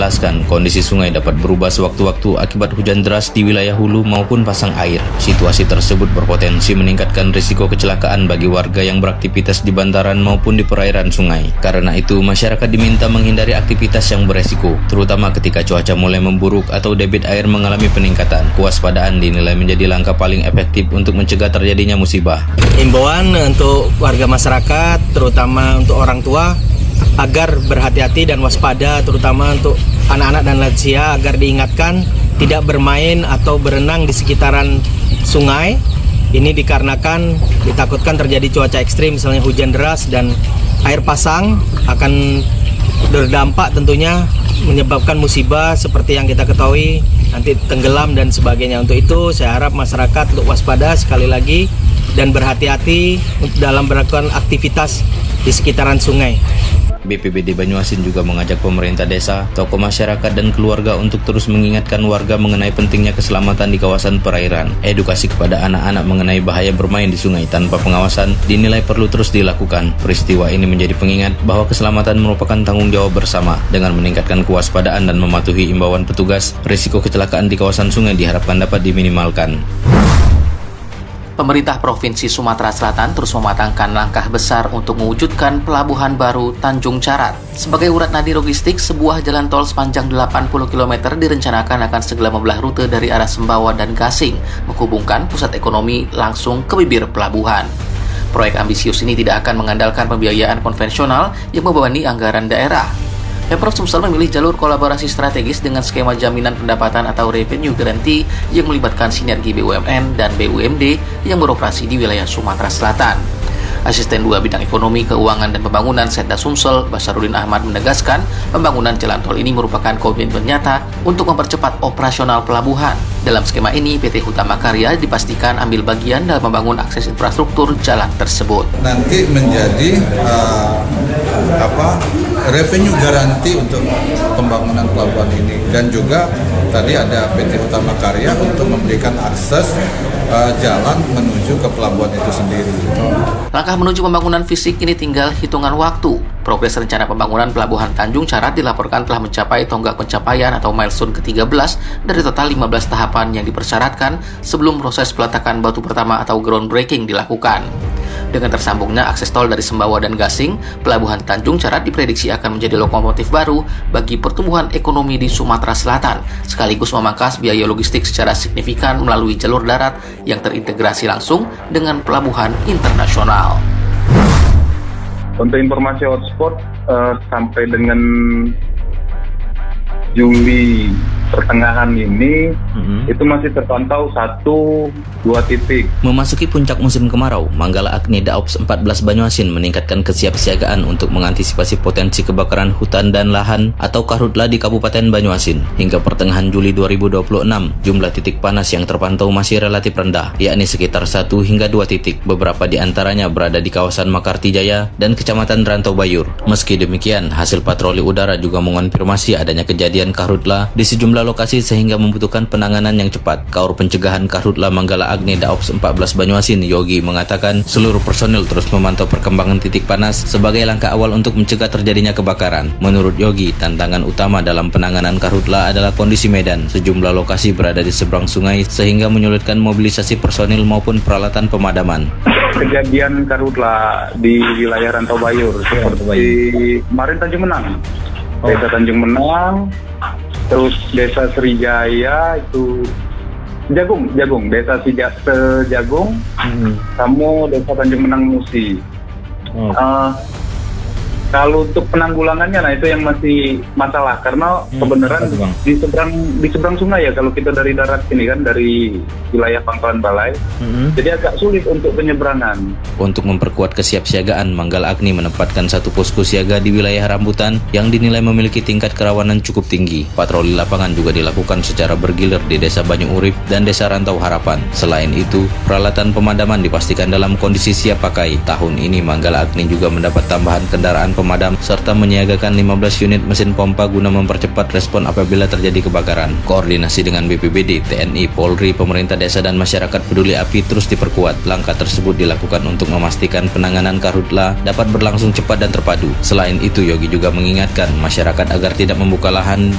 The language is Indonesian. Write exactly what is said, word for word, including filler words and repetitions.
menjelaskan kondisi sungai dapat berubah sewaktu-waktu akibat hujan deras di wilayah hulu maupun pasang air. Situasi tersebut berpotensi meningkatkan risiko kecelakaan bagi warga yang beraktivitas di bantaran maupun di perairan sungai. Karena itu, masyarakat diminta menghindari aktivitas yang beresiko, terutama ketika cuaca mulai memburuk atau debit air mengalami peningkatan. Kewaspadaan dinilai menjadi langkah paling efektif untuk mencegah terjadinya musibah. Himbauan untuk warga masyarakat, terutama untuk orang tua, agar berhati-hati dan waspada, terutama untuk anak-anak dan lansia, agar diingatkan tidak bermain atau berenang di sekitaran sungai. Ini dikarenakan ditakutkan terjadi cuaca ekstrim, misalnya hujan deras dan air pasang akan berdampak tentunya menyebabkan musibah seperti yang kita ketahui, nanti tenggelam dan sebagainya. Untuk itu saya harap masyarakat untuk waspada sekali lagi dan berhati-hati dalam melakukan aktivitas di sekitaran sungai. B P B D Banyuasin juga mengajak pemerintah desa, tokoh masyarakat dan keluarga untuk terus mengingatkan warga mengenai pentingnya keselamatan di kawasan perairan. Edukasi kepada anak-anak mengenai bahaya bermain di sungai tanpa pengawasan dinilai perlu terus dilakukan. Peristiwa ini menjadi pengingat bahwa keselamatan merupakan tanggung jawab bersama. Dengan meningkatkan kewaspadaan dan mematuhi imbauan petugas, risiko kecelakaan di kawasan sungai diharapkan dapat diminimalkan. Pemerintah Provinsi Sumatera Selatan terus mematangkan langkah besar untuk mewujudkan pelabuhan baru Tanjung Carat. Sebagai urat nadi logistik, sebuah jalan tol sepanjang delapan puluh kilometer direncanakan akan segera membelah rute dari arah Sembawa dan Gasing, menghubungkan pusat ekonomi langsung ke bibir pelabuhan. Proyek ambisius ini tidak akan mengandalkan pembiayaan konvensional yang membebani anggaran daerah. Pemprov Sumsel memilih jalur kolaborasi strategis dengan skema jaminan pendapatan atau revenue guarantee yang melibatkan sinergi B U M N dan B U M D yang beroperasi di wilayah Sumatera Selatan. Asisten dua Bidang Ekonomi, Keuangan, dan Pembangunan Setda Sumsel, Basarudin Ahmad, menegaskan pembangunan jalan tol ini merupakan komitmen nyata untuk mempercepat operasional pelabuhan. Dalam skema ini, P T Hutama Karya dipastikan ambil bagian dalam membangun akses infrastruktur jalan tersebut. Nanti menjadi uh, apa revenue garanti untuk pembangunan pelabuhan ini, dan juga tadi ada P T Hutama Karya untuk memberikan akses uh, jalan menuju ke pelabuhan itu sendiri. Langkah menuju pembangunan fisik ini tinggal hitungan waktu. Progres rencana pembangunan pelabuhan Tanjung Carat dilaporkan telah mencapai tonggak pencapaian atau milestone ke tiga belas dari total lima belas tahapan yang dipersyaratkan sebelum proses peletakan batu pertama atau groundbreaking dilakukan. Dengan tersambungnya akses tol dari Sembawa dan Gasing, pelabuhan Tanjung Carat diprediksi akan menjadi lokomotif baru bagi pertumbuhan ekonomi di Sumatera Selatan, sekaligus memangkas biaya logistik secara signifikan melalui jalur darat yang terintegrasi langsung dengan pelabuhan internasional. Untuk informasi hotspot uh, sampai dengan Juli pertengahan ini mm-hmm. itu masih terpantau satu dua titik. Memasuki puncak musim kemarau, Manggala Agni Daops empat belas Banyuasin meningkatkan kesiapsiagaan untuk mengantisipasi potensi kebakaran hutan dan lahan atau karhutla di Kabupaten Banyuasin. Hingga pertengahan Juli dua ribu dua puluh enam, jumlah titik panas yang terpantau masih relatif rendah, yakni sekitar satu hingga dua titik. Beberapa di antaranya berada di kawasan Makartijaya dan Kecamatan Rantau Bayur. Meski demikian, hasil patroli udara juga mengonfirmasi adanya kejadian karhutla di sejumlah lokasi sehingga membutuhkan penanganan yang cepat. Kaur Pencegahan Karhutla Manggala Agni Daops empat belas Banyuasin, Yogi, mengatakan seluruh personil terus memantau perkembangan titik panas sebagai langkah awal untuk mencegah terjadinya kebakaran. Menurut Yogi, tantangan utama dalam penanganan karhutla adalah kondisi medan. Sejumlah lokasi berada di seberang sungai sehingga menyulitkan mobilisasi personil maupun peralatan pemadaman. Kejadian karhutla di wilayah Rantau Bayur seperti kemarin Tanjung Menang. Oh. Desa Tanjung Menang, terus Desa Srijaya itu Jagung, Jagung, Desa Sejagung, hmm. kamu Desa Tanjung Menang Musi. Oh. Uh, kalau untuk penanggulangannya, nah itu yang masih masalah karena hmm. kebenaran di seberang di seberang sungai ya, kalau kita dari darat sini kan dari wilayah Pangkalan Balai, hmm. jadi agak sulit untuk penyeberangan. Untuk memperkuat kesiapsiagaan, Manggala Agni menempatkan satu posko siaga di wilayah Rambutan yang dinilai memiliki tingkat kerawanan cukup tinggi. Patroli lapangan juga dilakukan secara bergilir di Desa Banyu Urip dan Desa Rantau Harapan. Selain itu, peralatan pemadaman dipastikan dalam kondisi siap pakai. Tahun ini Manggala Agni juga mendapat tambahan kendaraan pemadam serta menyiagakan lima belas unit mesin pompa guna mempercepat respon apabila terjadi kebakaran. Koordinasi dengan B P B D, T N I, Polri, pemerintah desa dan masyarakat peduli api terus diperkuat. Langkah tersebut dilakukan untuk memastikan penanganan karhutla dapat berlangsung cepat dan terpadu. Selain itu, Yogi juga mengingatkan masyarakat agar tidak membuka lahan